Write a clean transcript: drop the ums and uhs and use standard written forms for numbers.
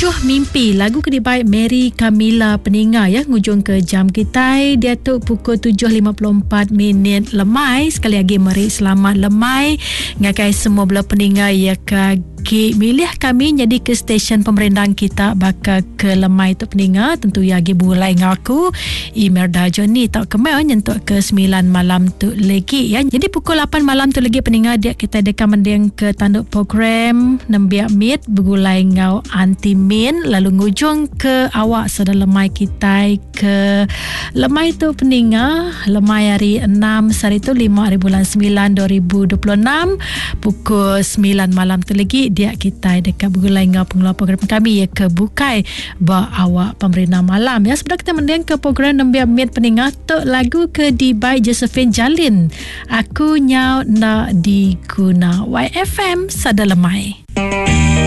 7 Mimpi, lagu kedibai Mary Camila Peninga ya, ngujung ke jam kita dia tu pukul 7.54 lemai. Sekali lagi mari selamat lemai ngakai semua belah Peninga ya kaki milih kami jadi ke stesen pemerintahan kita bakal ke lemai tu Peninga. Tentu ya lagi mulai ngaku email dah Johnny tak kemau nyentuk ke 9 malam tu lagi ya. Jadi pukul 8 malam tu lagi Peninga dia kita dekat mending ke tanduk program nembiak mit bergulai ngau anti min lalu ngujung ke awak sada lemai kita ke lemai tu Peninga lemai hari 6 hari tu 5 hari bulan 9 2026 pukul 9 malam tu lagi dia kita dekat bergulai ngau pengeluar program kami ya ke bukai ba awak pemerintah malam ya. Sebenarnya kita mending ke program nembiak mit Peninga tu lagu ke di by Josephine Jalin aku nyau nak diguna YFM sada lemai.